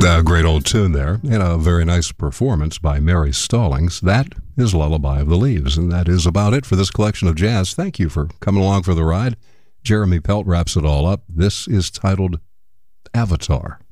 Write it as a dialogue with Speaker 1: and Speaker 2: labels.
Speaker 1: A great old tune there, and a very nice performance by Mary Stallings. That is Lullaby of the Leaves, and that is about it for this collection of jazz. Thank you for coming along for the ride. Jeremy Pelt wraps it all up. This is titled Avatar.